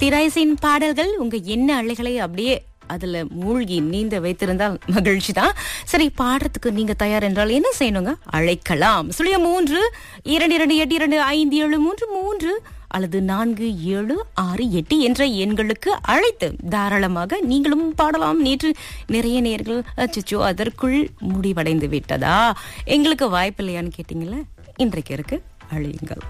திரைசின் பாடல்கள் உங்க என்ன அலைகளை அப்படியே அதுல மூழ்கி நீந்த வைத்திருந்தால் மகிழ்ச்சி தான். சரி, பாடுறதுக்கு நீங்க தயார் என்றால் என்ன செய்யணுங்க? அழைக்கலாம். 0322825733 அல்லது 4768 என்ற எண்களுக்கு அழைத்து தாராளமாக நீங்களும் பாடலாம். நேற்று நிறைய நேர்கள் அச்சச்சோ அதற்குள் முடிவடைந்து விட்டதா, எங்களுக்கு வாய்ப்பு இல்லையான்னு கேட்டீங்கல்ல, இன்றைக்கு இருக்கு, அழையுங்கள்.